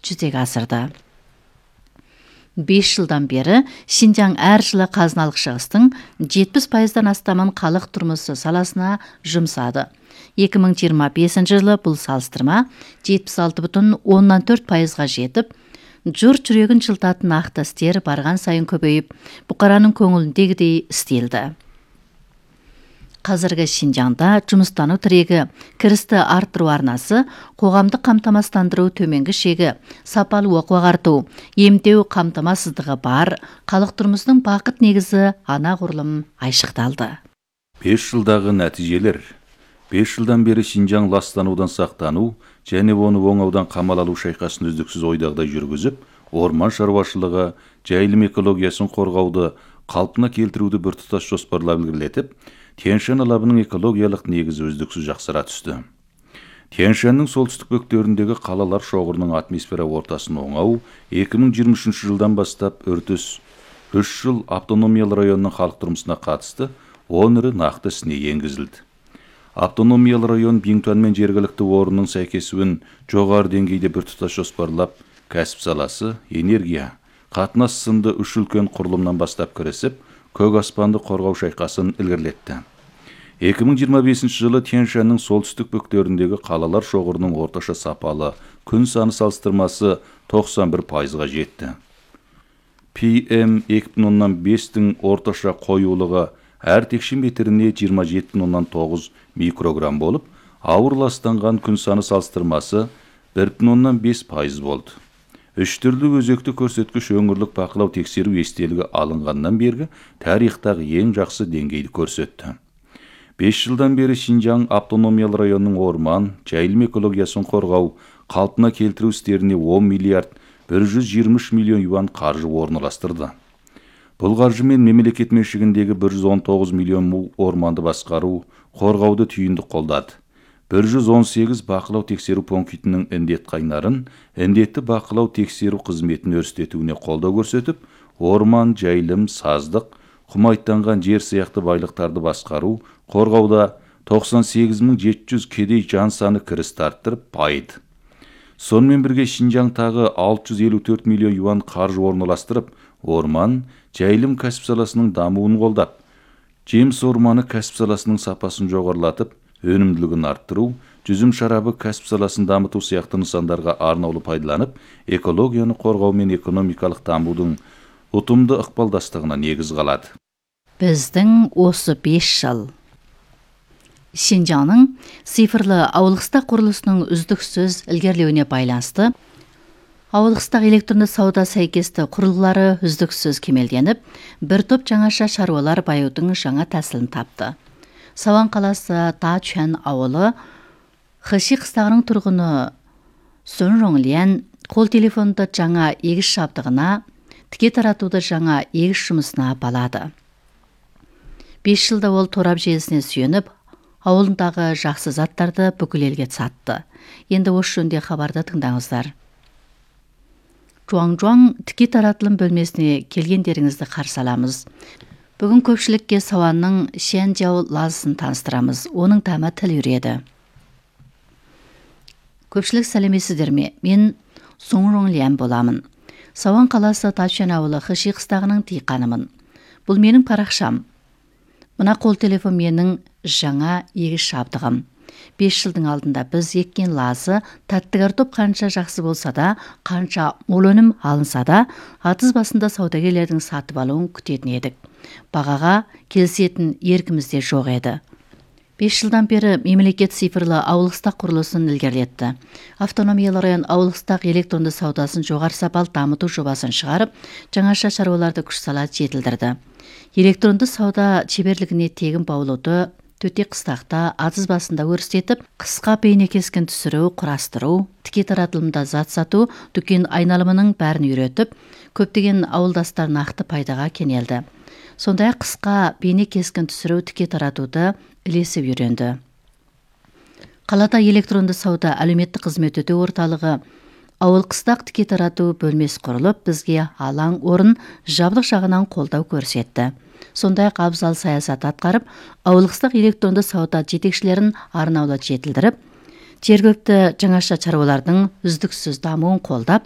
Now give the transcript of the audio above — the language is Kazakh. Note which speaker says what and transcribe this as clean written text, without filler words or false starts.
Speaker 1: жүзеге асырды. 5 жылдан бері Шинжаң әр жылы қазыналық шығыстың 70%-дан астамын халық тұрмысы саласына жұмсады. 2025 жылы бұл салыстырма 76,4%-ға жетіп, жұрт жүрегін жылтатын нақты істер барған сайын көбейіп, бұқараның көңіліндегідей істелді. Қазіргі Шинжаңда жұмыстану тірегі, кірісті арттыру арнасы, қоғамдық қамтамасыздандыру төменгі шегі, сапалы оқу ағарту, емдеу қамтамасыздығы бар, халық тұрмысының бақыт негізі анағұрлым айшықталды.
Speaker 2: 5 жылдағы нәтижелер. 5 жылдан бері Шинжаң ластанудан сақтану және оны оңаудан қамал алу шайқасын үздіксіз ойдағыдай жүргізіп, орман шаруашылығы, жайылым экологиясын қорғауды, қалпына келтіруді біртұтас жоспарлап ілгерілетіп, Тянь-Шань алабының экологиялық негізі үздіксіз жақсара түсті. Тянь-Шаньның солтүстік бөктеріндегі қалалар шоғырының атмосфера ортасын оңау 2023 жылдан бастап үрдіс 3 жыл автономиялы районның халық тұрмысына қатысты 10 ірі нақты ісіне енгізілді. Автономиялы район Биңтуан мен жергілікті орынның сәйкесуін жоғары деңгейде біртұтас жоспарлап, кәсіп саласы, энергия, қатынас сынды 3 үлкен құрылымнан бастап кірісіп, көк аспанды қорғау шайқасын ілгерілетті. 2025 жылы Тянь-Шаньның солтүстік бөктеріндегі қалалар шоғырының орташа сапалы күн саны салыстырмасы 91%-ға жетті. PM2.5-тің орташа қоюлығы әр текше метріне 27,9 микрограмм болып, ауыр ластанған күн саны салыстырмасы 1,5% болды. 3 түрлі өзекті көрсеткіш өңірлік бақылау тексеру естелігі алынғаннан бергі тарихтағы ең жақсы деңгейді көрсетті. 5 жылдан бері Шинжаң автономиялы районның орман, жайылым экологиясын қорғау, қалпына келтіру істеріне 10 миллиард 123 миллион юан қаржы орналастырды. Бұл қаржымен мемлекет меншігіндегі 119 миллион му орманды басқару, қорғауды түйінді қолдады. 118 бақылау тексеру пунктінің індет қайнарын, індетті бақылау тексеру қызметін өрістетуіне қолдау көрсетіп, орман, жайылым, саздық, құмайттанған жер сияқты байлықтарды басқару, қорғауда 98.700 кедей жан саны кіріс арттырып байыды. Сонымен бірге Шинжаңтағы 654 миллион юан қаржы орналастырып, орман, жайылым кәсіп саласының дамуын қолдап, жеміс орманы кәсіп саласының сапасын жоғарылатып, өнімділігін арттыру, жүзім шарабы кәсіп саласын дамыту сияқты нысандарға арнаулы пайдаланып, экологияны қорғау мен экономикалық дамудың ұтымды ықпалдастығына негіз қалады.
Speaker 1: Біздің осы 5 жыл. Шинжаңның цифрлы ауылықстақ құрылысының үздіксіз ілгерілеуіне байланысты, ауылықстақ электронды сауда сәйкесті құрылғылары үздіксіз кемелденіп, бір топ жаңаша шаруалар баюдың жаңа тәсілін тапты. Саван қаласы Дачуан ауылы Хэши қыстағының тұрғыны Сүн Роңлен қол телефонды жаңа егіс жабдығына, тіке таратуды жаңа егіс жұмысына балады. 5 жылда ол торап желісіне сүйеніп, ауылындағы жақсы заттарды бүкіл елге сатты. Енді осы жөнде хабарды тыңдаңыздар. Жуаң тіке таратылым бөлмесіне келгендеріңізді қарсы аламыз. Бүгін көпшілікке сауанның шенжау лазысын таныстырамыз. Оның тамы тіл үйреді. Көпшілік сәлеметсіздер ме? Мен Сүн Роңлен боламын. Сауан қаласы Дачуан ауылы Хэши қыстағының диқанымын. Бұл менің парақшам. Мына қол телефон менің жаңа егіс жабдығым. 5 жылдың алдында біз еккен лазы, тәтті картоп қанша жақсы болса да, қанша мол өнім алынса да, атыз басында саудагерлердің сатып алуын күтетін едік. Бағаға келісетін еркімізде жоқ еді. 5 жылдан бері мемлекет цифрлы ауылықстақ құрылысын ілгерілетті. Автономиялы район ауылықстақ электронды саудасын жоғары сапалы дамыту жобасын шығарып, жаңаша шаруаларды күш сала жетілдірді. Электронды сауда шеберлігіне тегін баулуды төте қыстақта атыз басында өрістетіп, қысқа бейне кескен түсіру, құрастыру, тіке таратылымда зат сату, дүкен айналымының бәрін үйретіп, көптеген ауылдастар нақты пайдаға кенелді. Сондай қысқа бейне кескен түсіру, тіке таратуды ілесіп үйренді. Қалада электронды сауда әлеуметтік қызмет өтеу орталығы ауыл қыстақ тіке тарату бөлмесі құрылып, бізге алаң орын жабдық жағынан қолдау көрсетті. Сондай-ақ абзал саясат атқарып, ауылықстақ электронды сауда жетекшілерін арнаулы жетілдіріп, жергілікті жаңаша шаруалардың үздіксіз дамуын қолдап,